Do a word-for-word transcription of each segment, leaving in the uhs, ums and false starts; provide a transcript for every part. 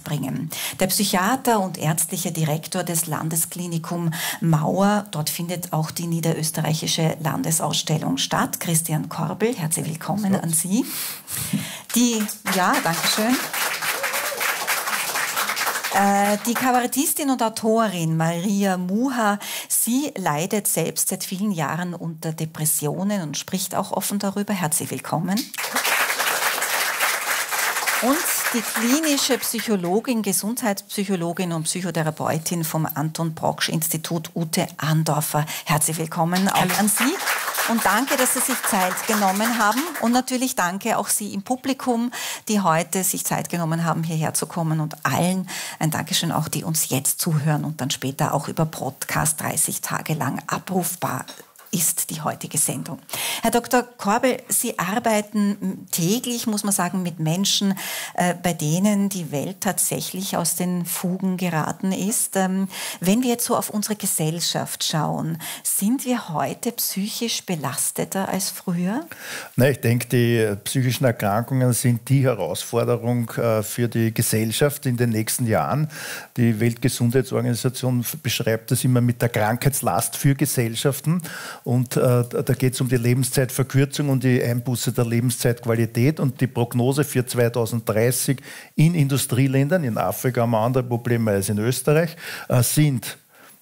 bringen. Der Psychiater und ärztliche Direktor des Landesklinikum Mauer, dort findet auch die niederösterreichische Landesausstellung statt. Christian Korbel, herzlich willkommen an Sie. Die, ja, danke schön. Die Kabarettistin und Autorin Maria Muha, sie leidet selbst seit vielen Jahren unter Depressionen und spricht auch offen darüber. Herzlich willkommen. Und die klinische Psychologin, Gesundheitspsychologin und Psychotherapeutin vom Anton-Proksch-Institut, Ute Andorfer. Herzlich willkommen auch Hallo. An Sie. Und danke, dass Sie sich Zeit genommen haben. Und natürlich danke auch Sie im Publikum, die heute sich Zeit genommen haben, hierher zu kommen. Und allen ein Dankeschön auch, die uns jetzt zuhören und dann später auch über Podcast dreißig Tage lang abrufbar ist die heutige Sendung. Herr Doktor Korbel, Sie arbeiten täglich, muss man sagen, mit Menschen, äh, bei denen die Welt tatsächlich aus den Fugen geraten ist. Ähm, wenn wir jetzt so auf unsere Gesellschaft schauen, sind wir heute psychisch belasteter als früher? Na, ich denke, die psychischen Erkrankungen sind die Herausforderung äh, für die Gesellschaft in den nächsten Jahren. Die Weltgesundheitsorganisation beschreibt das immer mit der Krankheitslast für Gesellschaften. Und äh, da geht es um die Lebenszeitverkürzung und die Einbuße der Lebenszeitqualität. Und die Prognose für zweitausenddreißig in Industrieländern, in Afrika haben wir andere Probleme als in Österreich, äh, sind,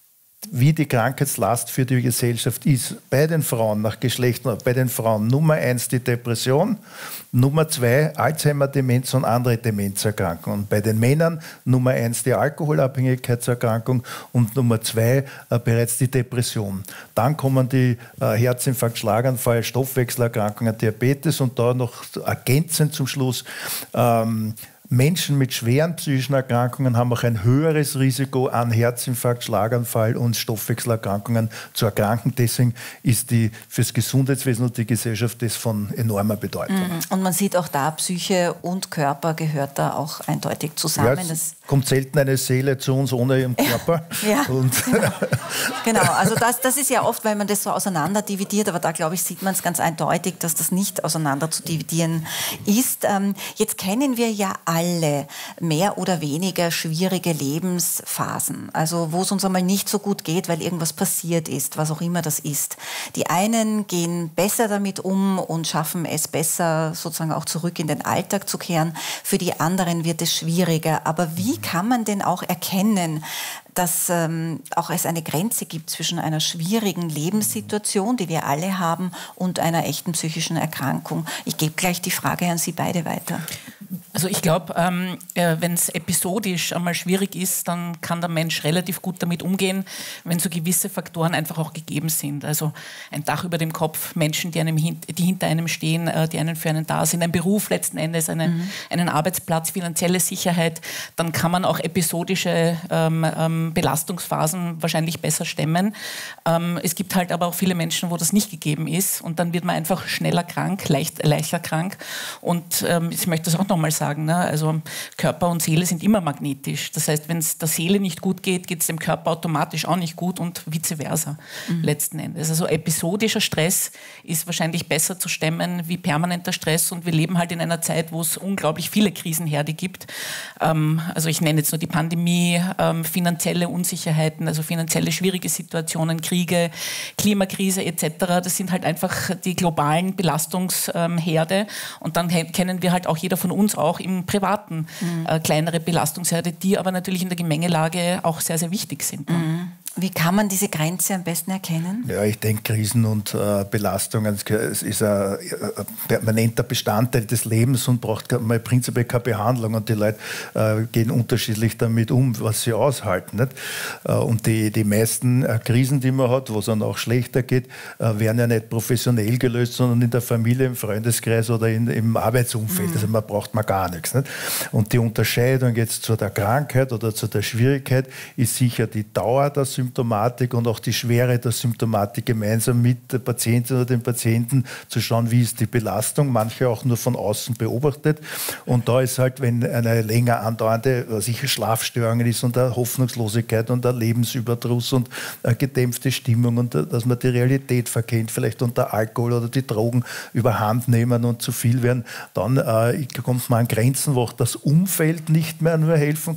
wie die Krankheitslast für die Gesellschaft ist. Bei den Frauen nach Geschlecht, bei den Frauen Nummer eins die Depression, Nummer zwei Alzheimer-Demenz und andere Demenzerkrankungen. Und bei den Männern Nummer eins die Alkoholabhängigkeitserkrankung und Nummer zwei äh, bereits die Depression. Dann kommen die äh, Herzinfarkt, Schlaganfall, Stoffwechselerkrankungen, Diabetes und da noch ergänzend zum Schluss ähm, Menschen mit schweren psychischen Erkrankungen haben auch ein höheres Risiko an Herzinfarkt, Schlaganfall und Stoffwechselerkrankungen zu erkranken. Deswegen ist die fürs Gesundheitswesen und die Gesellschaft das von enormer Bedeutung. Und man sieht auch da, Psyche und Körper gehört da auch eindeutig zusammen. Ja, es kommt selten eine Seele zu uns ohne ihren Körper. Ja, und genau. genau. Also das, das ist ja oft, weil man das so auseinander dividiert, aber da, glaube ich, sieht man es ganz eindeutig, dass das nicht auseinander zu dividieren ist. Ähm, jetzt kennen wir ja alle mehr oder weniger schwierige Lebensphasen, also wo es uns einmal nicht so gut geht, weil irgendwas passiert ist, was auch immer das ist. Die einen gehen besser damit um und schaffen es besser, sozusagen auch zurück in den Alltag zu kehren. Für die anderen wird es schwieriger. Aber wie kann man denn auch erkennen, dass ähm, auch es eine Grenze gibt zwischen einer schwierigen Lebenssituation, die wir alle haben, und einer echten psychischen Erkrankung? Ich gebe gleich die Frage an Sie beide weiter. Also ich glaube, ähm, äh, wenn es episodisch einmal schwierig ist, dann kann der Mensch relativ gut damit umgehen, wenn so gewisse Faktoren einfach auch gegeben sind. Also ein Dach über dem Kopf, Menschen, die, einem hin, die hinter einem stehen, äh, die einen für einen da sind, ein Beruf letzten Endes, eine, mhm. einen Arbeitsplatz, finanzielle Sicherheit, dann kann man auch episodische ähm, ähm, Belastungsphasen wahrscheinlich besser stemmen. Ähm, es gibt halt aber auch viele Menschen, wo das nicht gegeben ist und dann wird man einfach schneller krank, leicht, leichter krank und ähm, ich möchte das auch noch mal sagen, ne? Also Körper und Seele sind immer magnetisch. Das heißt, wenn es der Seele nicht gut geht, geht es dem Körper automatisch auch nicht gut und vice versa mhm. letzten Endes. Also episodischer Stress ist wahrscheinlich besser zu stemmen wie permanenter Stress und wir leben halt in einer Zeit, wo es unglaublich viele Krisenherde gibt. Ähm, also ich nenne jetzt nur die Pandemie, ähm, finanzielle Unsicherheiten, also finanzielle schwierige Situationen, Kriege, Klimakrise et cetera. Das sind halt einfach die globalen Belastungsherde und dann kennen wir halt auch jeder von uns auch im Privaten mhm. äh, kleinere Belastungsherde, die aber natürlich in der Gemengelage auch sehr, sehr wichtig sind. Mhm. Wie kann man diese Grenze am besten erkennen? Ja, ich denke, Krisen und äh, Belastungen, es ist ein, ein permanenter Bestandteil des Lebens und braucht mal prinzipiell keine Behandlung. Und die Leute äh, gehen unterschiedlich damit um, was sie aushalten. Nicht? Äh, und die, die meisten äh, Krisen, die man hat, wo es dann auch schlechter geht, äh, werden ja nicht professionell gelöst, sondern in der Familie, im Freundeskreis oder in, im Arbeitsumfeld. Mhm. Also man braucht man gar nichts. Nicht? Und die Unterscheidung jetzt zu der Krankheit oder zu der Schwierigkeit ist sicher die Dauer der Symptome und auch die Schwere der Symptomatik gemeinsam mit der Patientin oder dem Patienten zu schauen, wie ist die Belastung, manche auch nur von außen beobachtet. Und da ist halt, wenn eine länger andauernde sicher Schlafstörungen ist und eine Hoffnungslosigkeit und ein Lebensüberdruss und eine gedämpfte Stimmung und dass man die Realität verkennt, vielleicht unter Alkohol oder die Drogen überhand nehmen und zu viel werden, dann äh, kommt man an Grenzen, wo auch das Umfeld nicht mehr nur helfen